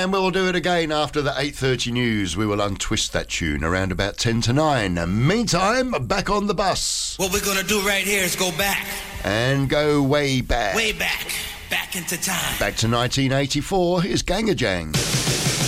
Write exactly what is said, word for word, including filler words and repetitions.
And we'll do it again after the eight thirty news. We will untwist that tune around about ten to nine. Meantime, back on the bus. What we're going to do right here is go back. And go way back. Way back. Back into time. Back to nineteen eighty-four. Here's Gangagang.